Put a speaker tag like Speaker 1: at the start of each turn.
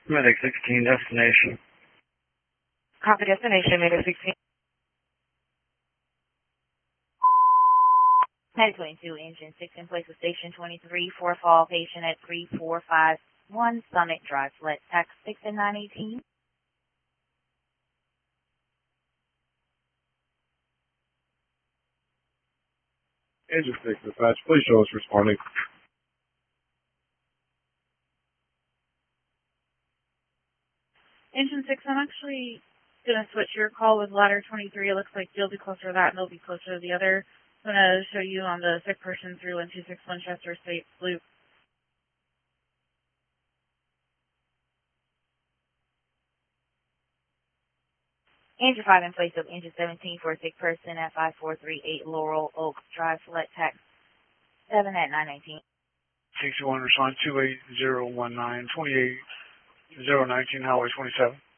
Speaker 1: Medic 16, destination.
Speaker 2: Copy destination, Medic 16.
Speaker 3: Medic 22, engine 6 in place of station 23, 4 fall patient at 3451 Summit Drive. Select tax 6 and 918.
Speaker 4: Engine 6 dispatch, please show us responding.
Speaker 5: Engine 6, I'm actually going to switch your call with ladder 23. It looks like you'll be closer to that and they'll be closer to the other. I'm going to show you on the sick person through 1261 Chester State Loop.
Speaker 3: Engine 5 in place of engine 17 for a sick person at 5438 Laurel Oaks Drive. Select tax 7 at 919.
Speaker 1: 61, respond 28019, 28019, Highway 27.